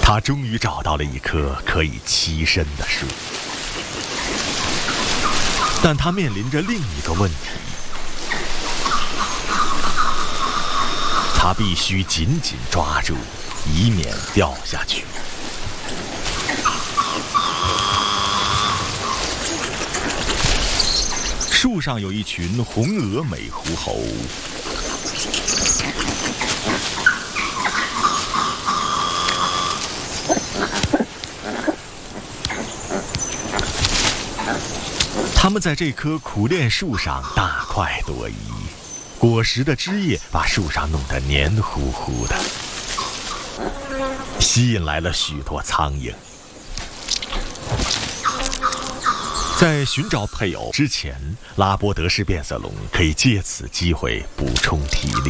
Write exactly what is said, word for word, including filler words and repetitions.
他终于找到了一棵可以栖身的树，但他面临着另一个问题，他必须紧紧抓住，以免掉下去。树上有一群红额美狐猴，它们在这棵苦楝树上大快朵颐，果实的枝叶把树上弄得黏糊糊的，吸引来了许多苍蝇。在寻找配偶之前，拉波德氏变色龙可以借此机会补充体力。